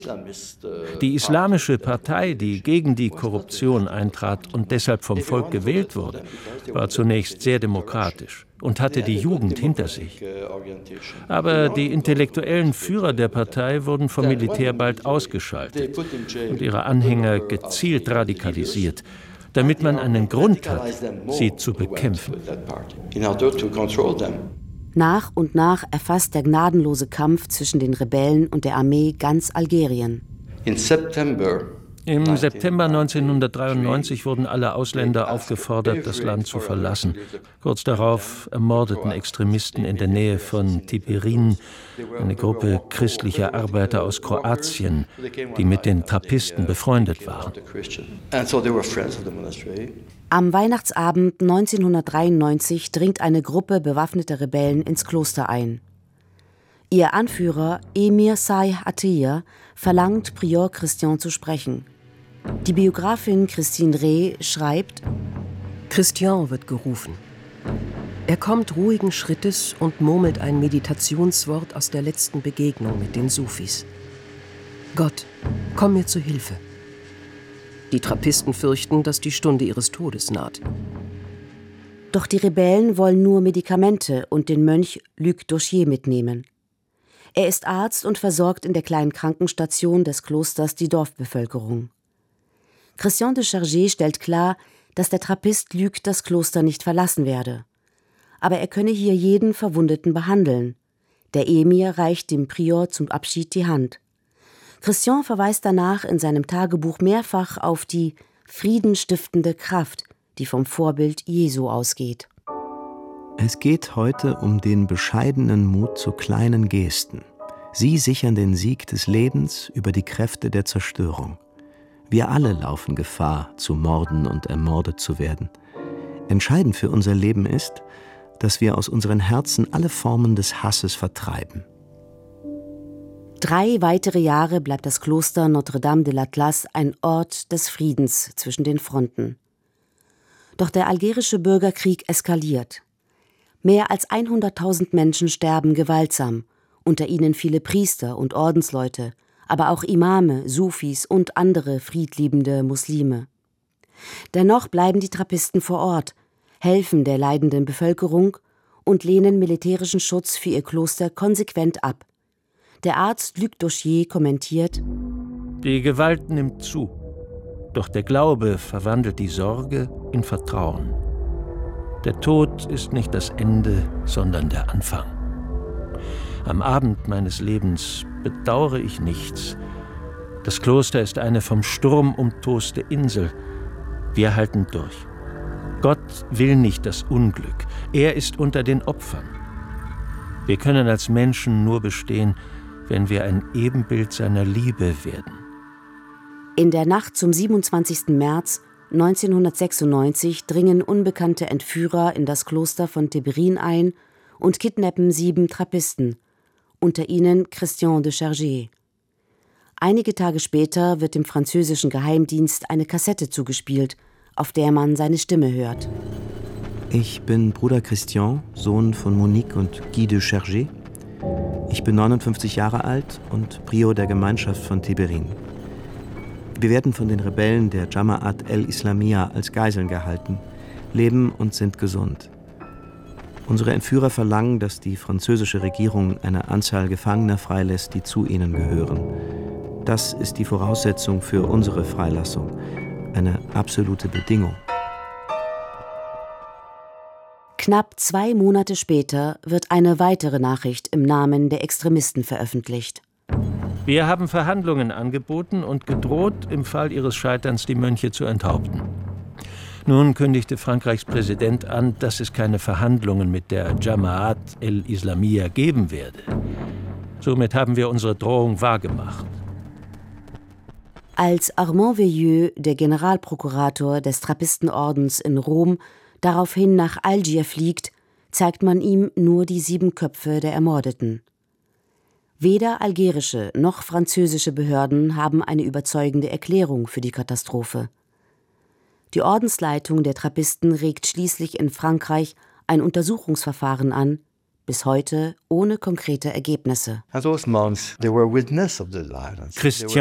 Die Islamische Partei, die gegen die Korruption eintrat und deshalb vom Volk gewählt wurde, war zunächst sehr demokratisch und hatte die Jugend hinter sich. Aber die intellektuellen Führer der Partei wurden vom Militär bald ausgeschaltet und ihre Anhänger gezielt radikalisiert, damit man einen Grund hat, sie zu bekämpfen. Nach und nach erfasst der gnadenlose Kampf zwischen den Rebellen und der Armee ganz Algerien. Im September 1993 wurden alle Ausländer aufgefordert, das Land zu verlassen. Kurz darauf ermordeten Extremisten in der Nähe von Tiberin eine Gruppe christlicher Arbeiter aus Kroatien, die mit den Trappisten befreundet waren. Am Weihnachtsabend 1993 dringt eine Gruppe bewaffneter Rebellen ins Kloster ein. Ihr Anführer Emir Say Atiyah verlangt, Prior Christian zu sprechen. Die Biografin Christine Reh schreibt: Christian wird gerufen. Er kommt ruhigen Schrittes und murmelt ein Meditationswort aus der letzten Begegnung mit den Sufis. Gott, komm mir zu Hilfe. Die Trappisten fürchten, dass die Stunde ihres Todes naht. Doch die Rebellen wollen nur Medikamente und den Mönch Luc Dauchier mitnehmen. Er ist Arzt und versorgt in der kleinen Krankenstation des Klosters die Dorfbevölkerung. Christian de Chargé stellt klar, dass der Trappist Luc das Kloster nicht verlassen werde. Aber er könne hier jeden Verwundeten behandeln. Der Emir reicht dem Prior zum Abschied die Hand. Christian verweist danach in seinem Tagebuch mehrfach auf die friedenstiftende Kraft, die vom Vorbild Jesu ausgeht. Es geht heute um den bescheidenen Mut zu kleinen Gesten. Sie sichern den Sieg des Lebens über die Kräfte der Zerstörung. Wir alle laufen Gefahr, zu morden und ermordet zu werden. Entscheidend für unser Leben ist, dass wir aus unseren Herzen alle Formen des Hasses vertreiben. 3 weitere Jahre bleibt das Kloster Notre-Dame de l'Atlas ein Ort des Friedens zwischen den Fronten. Doch der algerische Bürgerkrieg eskaliert. Mehr als 100.000 Menschen sterben gewaltsam, unter ihnen viele Priester und Ordensleute, aber auch Imame, Sufis und andere friedliebende Muslime. Dennoch bleiben die Trappisten vor Ort, helfen der leidenden Bevölkerung und lehnen militärischen Schutz für ihr Kloster konsequent ab. Der Arzt Luc Dauchier kommentiert: Die Gewalt nimmt zu, doch der Glaube verwandelt die Sorge in Vertrauen. Der Tod ist nicht das Ende, sondern der Anfang. Am Abend meines Lebens bedauere ich nichts. Das Kloster ist eine vom Sturm umtoste Insel. Wir halten durch. Gott will nicht das Unglück. Er ist unter den Opfern. Wir können als Menschen nur bestehen, wenn wir ein Ebenbild seiner Liebe werden. In der Nacht zum 27. März 1996 dringen unbekannte Entführer in das Kloster von Tiberin ein und kidnappen 7 Trappisten, unter ihnen Christian de Chargé. Einige Tage später wird dem französischen Geheimdienst eine Kassette zugespielt, auf der man seine Stimme hört. Ich bin Bruder Christian, Sohn von Monique und Guy de Chargé. Ich bin 59 Jahre alt und Prior der Gemeinschaft von Tiberin. Wir werden von den Rebellen der Jamaat el-Islamiyya als Geiseln gehalten, leben und sind gesund. Unsere Entführer verlangen, dass die französische Regierung eine Anzahl Gefangener freilässt, die zu ihnen gehören. Das ist die Voraussetzung für unsere Freilassung, eine absolute Bedingung. Knapp 2 Monate später wird eine weitere Nachricht im Namen der Extremisten veröffentlicht. Wir haben Verhandlungen angeboten und gedroht, im Fall ihres Scheiterns die Mönche zu enthaupten. Nun kündigte Frankreichs Präsident an, dass es keine Verhandlungen mit der Jamaat el-Islamiyya geben werde. Somit haben wir unsere Drohung wahrgemacht. Als Armand Veilleux, der Generalprokurator des Trappistenordens in Rom, daraufhin nach Algier fliegt, zeigt man ihm nur die 7 Köpfe der Ermordeten. Weder algerische noch französische Behörden haben eine überzeugende Erklärung für die Katastrophe. Die Ordensleitung der Trappisten regt schließlich in Frankreich ein Untersuchungsverfahren an, bis heute ohne konkrete Ergebnisse. Christian